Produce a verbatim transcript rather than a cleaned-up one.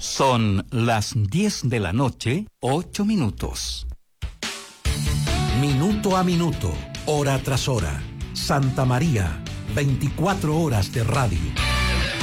Son las diez de la noche, ocho minutos. Minuto a minuto, hora tras hora. Santa María, veinticuatro horas de radio.